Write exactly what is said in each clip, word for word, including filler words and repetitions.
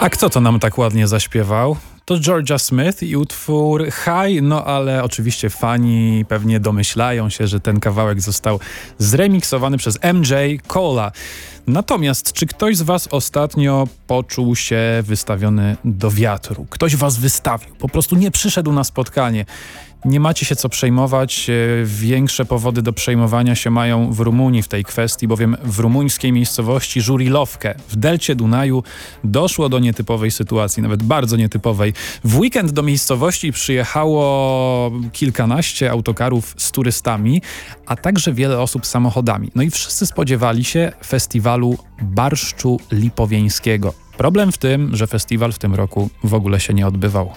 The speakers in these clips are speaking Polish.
A kto to nam tak ładnie zaśpiewał? To Georgia Smith i utwór High, no ale oczywiście fani pewnie domyślają się, że ten kawałek został zremiksowany przez M J Cola. Natomiast czy ktoś z was ostatnio poczuł się wystawiony do wiatru? Ktoś was wystawił, po prostu nie przyszedł na spotkanie. Nie macie się co przejmować, większe powody do przejmowania się mają w Rumunii w tej kwestii, bowiem w rumuńskiej miejscowości Żurilówkę w delcie Dunaju doszło do nietypowej sytuacji, nawet bardzo nietypowej. W weekend do miejscowości przyjechało kilkanaście autokarów z turystami, a także wiele osób samochodami. No i wszyscy spodziewali się festiwalu barszczu lipowieńskiego. Problem w tym, że festiwal w tym roku w ogóle się nie odbywał.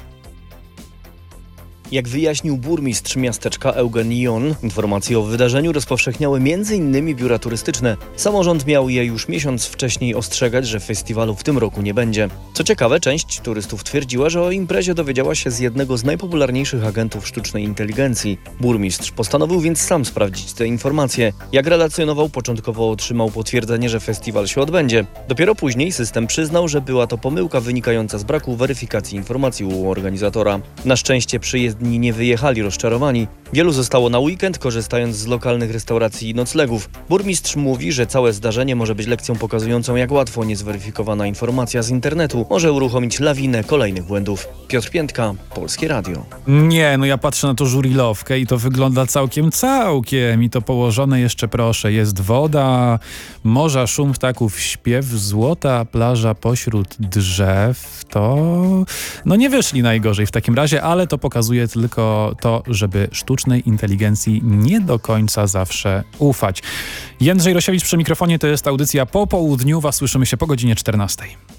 Jak wyjaśnił burmistrz miasteczka Eugen Ion, informacje o wydarzeniu rozpowszechniały m.in. biura turystyczne. Samorząd miał je już miesiąc wcześniej ostrzegać, że festiwalu w tym roku nie będzie. Co ciekawe, część turystów twierdziła, że o imprezie dowiedziała się z jednego z najpopularniejszych agentów sztucznej inteligencji. Burmistrz postanowił więc sam sprawdzić te informacje. Jak relacjonował, początkowo otrzymał potwierdzenie, że festiwal się odbędzie. Dopiero później system przyznał, że była to pomyłka wynikająca z braku weryfikacji informacji u organizatora. Na szczęście przyjezdni nie wyjechali rozczarowani. Wielu zostało na weekend, korzystając z lokalnych restauracji i noclegów. Burmistrz mówi, że całe zdarzenie może być lekcją pokazującą, jak łatwo niezweryfikowana informacja z internetu może uruchomić lawinę kolejnych błędów. Piotr Piętka, Polskie Radio. Nie, no ja patrzę na to Żurilówkę i to wygląda całkiem, całkiem. I to położone jeszcze, proszę, jest woda, morza, szum ptaków, śpiew, złota plaża pośród drzew. To, no nie wyszli najgorzej w takim razie, ale to pokazuje tylko to, żeby sztucznej inteligencji nie do końca zawsze ufać. Jędrzej Rosiewicz przy mikrofonie, to jest audycja Po Południu. Was słyszymy się po godzinie czternastej.